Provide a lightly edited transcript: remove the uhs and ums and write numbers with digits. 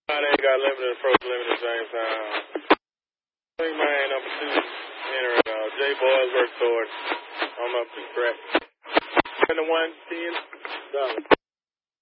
They got limited approach, limited Jamestown. Swing man number 2, entering J. Boys work towards. I'm up to scratch. $21.10.